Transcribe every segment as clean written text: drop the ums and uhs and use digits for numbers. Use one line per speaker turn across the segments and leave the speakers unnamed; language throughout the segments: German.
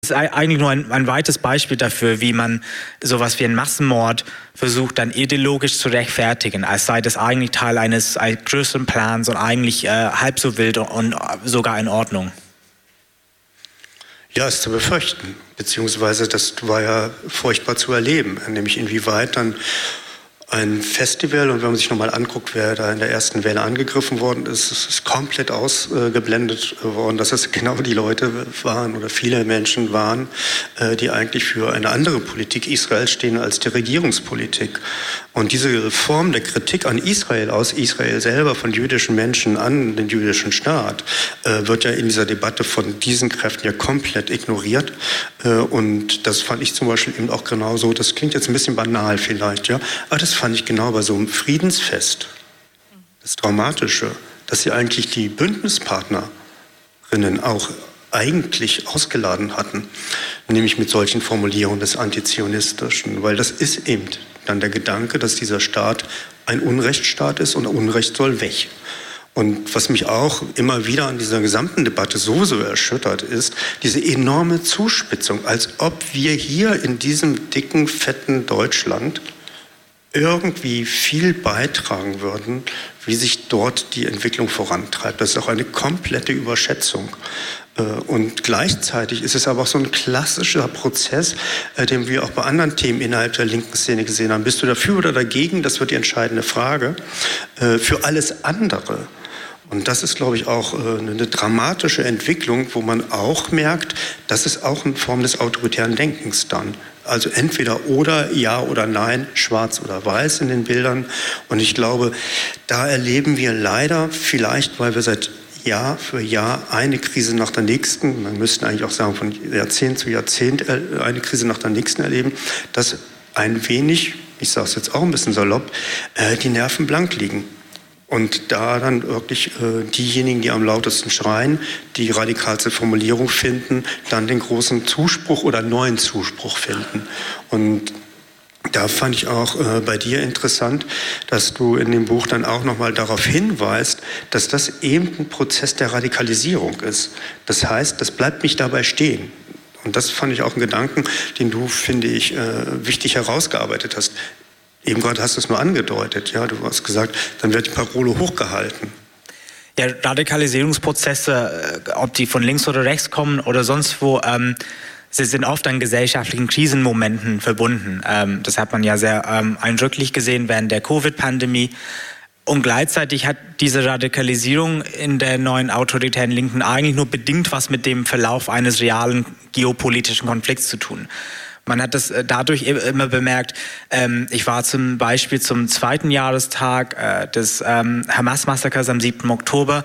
ist eigentlich nur ein weites Beispiel dafür, wie man sowas wie einen Massenmord versucht, dann ideologisch zu rechtfertigen, als sei das eigentlich Teil eines größeren Plans und eigentlich halb so wild und sogar in Ordnung.
Ja, ist zu befürchten, beziehungsweise das war ja furchtbar zu erleben, nämlich inwieweit dann ein Festival, und wenn man sich nochmal anguckt, wer da in der ersten Welle angegriffen worden ist, es ist komplett ausgeblendet worden, dass es genau die Leute waren oder viele Menschen waren, die eigentlich für eine andere Politik Israels stehen als die Regierungspolitik. Und diese Form der Kritik an Israel, aus Israel selber, von jüdischen Menschen an den jüdischen Staat, wird ja in dieser Debatte von diesen Kräften ja komplett ignoriert. Und das fand ich zum Beispiel eben auch genauso, das klingt jetzt ein bisschen banal vielleicht, ja, aber das fand ich genau bei so einem Friedensfest, das Traumatische, dass sie eigentlich die Bündnispartnerinnen auch eigentlich ausgeladen hatten, nämlich mit solchen Formulierungen des Antizionistischen, weil das ist eben dann der Gedanke, dass dieser Staat ein Unrechtsstaat ist und Unrecht soll weg. Und was mich auch immer wieder an dieser gesamten Debatte so erschüttert, ist diese enorme Zuspitzung, als ob wir hier in diesem dicken, fetten Deutschland irgendwie viel beitragen würden, wie sich dort die Entwicklung vorantreibt. Das ist auch eine komplette Überschätzung. Und gleichzeitig ist es aber auch so ein klassischer Prozess, den wir auch bei anderen Themen innerhalb der linken Szene gesehen haben. Bist du dafür oder dagegen? Das wird die entscheidende Frage. Für alles andere. Und das ist, glaube ich, auch eine dramatische Entwicklung, wo man auch merkt, das ist auch eine Form des autoritären Denkens dann. Also entweder oder, ja oder nein, schwarz oder weiß in den Bildern. Und ich glaube, da erleben wir leider, vielleicht weil wir seit Jahr für Jahr eine Krise nach der nächsten, man müsste eigentlich auch sagen, von Jahrzehnt zu Jahrzehnt eine Krise nach der nächsten erleben, dass ein wenig, ich sage es jetzt auch ein bisschen salopp, die Nerven blank liegen. Und da dann wirklich diejenigen, die am lautesten schreien, die radikalste Formulierung finden, dann den großen Zuspruch oder neuen Zuspruch finden. Und da fand ich auch bei dir interessant, dass du in dem Buch dann auch nochmal darauf hinweist, dass das eben ein Prozess der Radikalisierung ist. Das heißt, das bleibt nicht dabei stehen. Und das fand ich auch einen Gedanken, den du, finde ich, wichtig herausgearbeitet hast. Eben gerade hast du es nur angedeutet, ja, du hast gesagt, dann wird die Parole hochgehalten.
Ja, Radikalisierungsprozesse, ob die von links oder rechts kommen oder sonst wo, sie sind oft an gesellschaftlichen Krisenmomenten verbunden. Das hat man ja sehr eindrücklich gesehen während der Covid-Pandemie. Und gleichzeitig hat diese Radikalisierung in der neuen autoritären Linken eigentlich nur bedingt was mit dem Verlauf eines realen geopolitischen Konflikts zu tun. Man hat das dadurch immer bemerkt, ich war zum Beispiel zum 2. Jahrestag des Hamas-Massakers am 7. Oktober,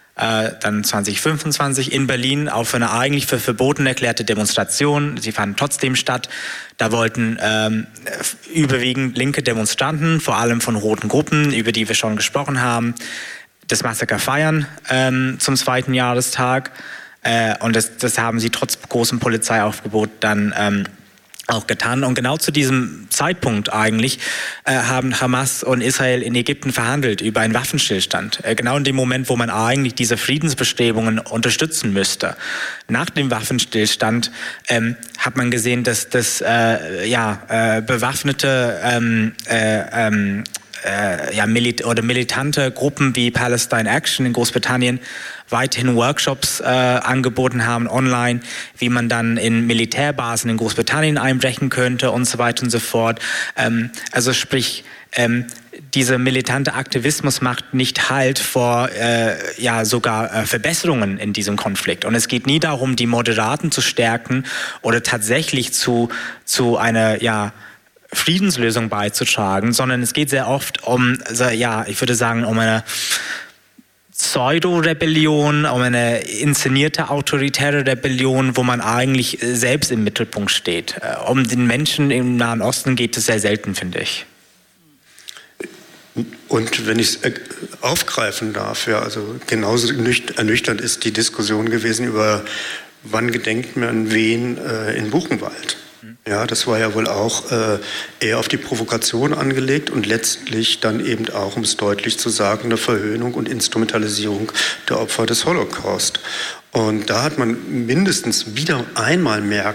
dann 2025 in Berlin auf eine eigentlich für verboten erklärte Demonstration. Sie fanden trotzdem statt. Da wollten überwiegend linke Demonstranten, vor allem von roten Gruppen, über die wir schon gesprochen haben, das Massaker feiern zum 2. Jahrestag. Und das haben sie trotz großem Polizeiaufgebot dann auch getan. Und genau zu diesem Zeitpunkt eigentlich haben Hamas und Israel in Ägypten verhandelt über einen Waffenstillstand. Genau in dem Moment, wo man eigentlich diese Friedensbestrebungen unterstützen müsste. Nach dem Waffenstillstand hat man gesehen, dass bewaffnete militante Gruppen wie Palestine Action in Großbritannien weiterhin Workshops angeboten haben online, wie man dann in Militärbasen in Großbritannien einbrechen könnte und so weiter und so fort. Also sprich, dieser militante Aktivismus macht nicht Halt vor sogar Verbesserungen in diesem Konflikt. Und es geht nie darum, die Moderaten zu stärken oder tatsächlich zu einer Friedenslösung beizutragen, sondern es geht sehr oft um eine Pseudo-Rebellion, um eine inszenierte autoritäre Rebellion, wo man eigentlich selbst im Mittelpunkt steht. Um den Menschen im Nahen Osten geht es sehr selten, finde ich.
Und wenn ich es aufgreifen darf, ja, also genauso ernüchternd ist die Diskussion gewesen über, wann gedenkt man wen in Buchenwald. Ja, das war ja wohl auch eher auf die Provokation angelegt und letztlich dann eben auch, um es deutlich zu sagen, eine Verhöhnung und Instrumentalisierung der Opfer des Holocaust. Und da hat man mindestens wieder einmal mehr